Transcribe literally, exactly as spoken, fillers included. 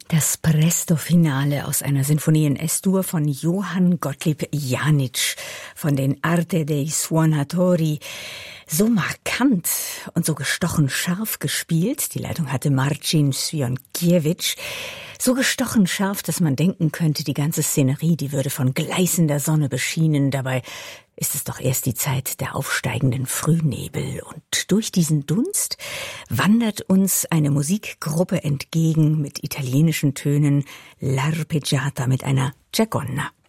Das Presto-Finale aus einer Sinfonie in S-Dur von Johann Gottlieb Janitsch von den Arte dei Suonatori. So markant und so gestochen scharf gespielt. Die Leitung hatte Marcin Swiąkiewicz. So gestochen scharf, dass man denken könnte, die ganze Szenerie, die würde von gleißender Sonne beschienen. Dabei ist es doch erst die Zeit der aufsteigenden Frühnebel. Und durch diesen Dunst wandert uns eine Musikgruppe entgegen mit italienischen Tönen, L'Arpeggiata mit einer Ceconna.